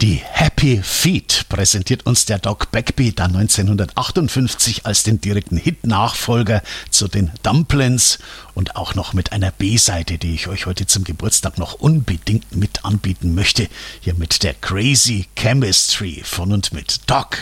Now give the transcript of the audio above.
Die Happy Feet präsentiert uns der Doc Bagby dann 1958 als den direkten Hit-Nachfolger zu den Dumplins und auch noch mit einer B-Seite, die ich euch heute zum Geburtstag noch unbedingt mit anbieten möchte. Hier mit der Crazy Chemistry von und mit Doc.